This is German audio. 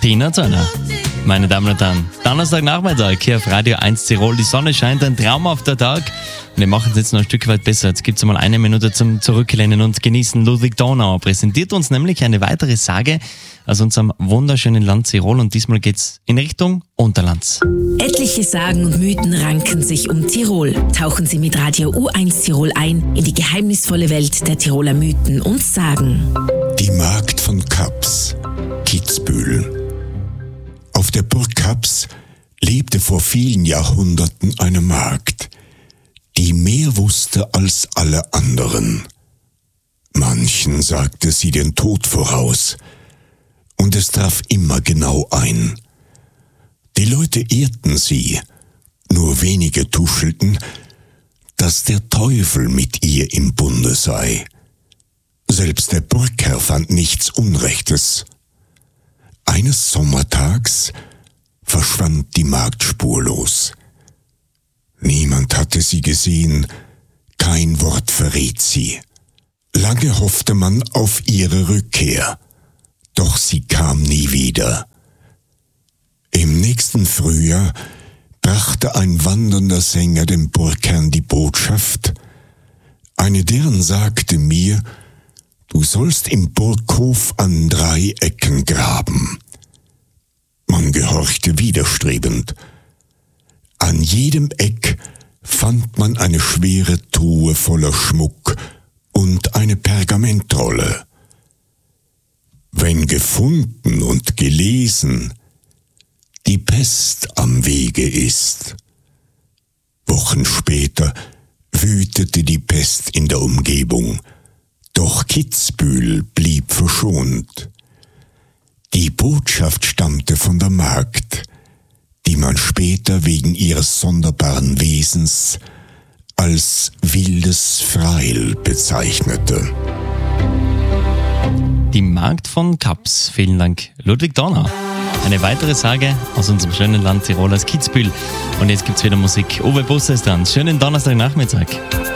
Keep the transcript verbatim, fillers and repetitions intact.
Tina Turner. Meine Damen und Herren, Donnerstagnachmittag hier auf Radio eins Tirol. Die Sonne scheint, ein traumhafter Tag. Und wir machen es jetzt noch ein Stück weit besser. Jetzt gibt es mal eine Minute zum Zurücklehnen und Genießen. Ludwig Donauer präsentiert uns nämlich eine weitere Sage aus unserem wunderschönen Land Tirol. Und diesmal geht es in Richtung Unterlands. Etliche Sagen und Mythen ranken sich um Tirol. Tauchen Sie mit Radio U eins Tirol ein in die geheimnisvolle Welt der Tiroler Mythen und Sagen. Die Magd von Kaps, Kitzbühel. Auf der Burg Kaps lebte vor vielen Jahrhunderten eine Magd, die mehr wusste als alle anderen. Manchen sagte sie den Tod voraus, und es traf immer genau ein. Die Leute ehrten sie, nur wenige tuschelten, dass der Teufel mit ihr im Bunde sei. Selbst der Burgherr fand nichts Unrechtes. Eines Sommertags verschwand die Magd spurlos. Niemand hatte sie gesehen, kein Wort verriet sie. Lange hoffte man auf ihre Rückkehr, doch sie kam nie wieder. Im nächsten Frühjahr brachte ein wandernder Sänger dem Burgherrn die Botschaft. Eine deren sagte mir: Du sollst im Burghof an drei Ecken graben. Man gehorchte widerstrebend. An jedem Eck fand man eine schwere Truhe voller Schmuck und eine Pergamentrolle. Wenn gefunden und gelesen die Pest am Wege ist. Wochen später wütete die Pest in der Umgebung. Doch Kitzbühel blieb verschont. Die Botschaft stammte von der Magd, die man später wegen ihres sonderbaren Wesens als wildes Freil bezeichnete. Die Magd von Kaps. Vielen Dank, Ludwig Donauer. Eine weitere Sage aus unserem schönen Land Tirol, aus Kitzbühel. Und jetzt gibt's wieder Musik. Uwe Busse ist dran. Schönen Donnerstagnachmittag.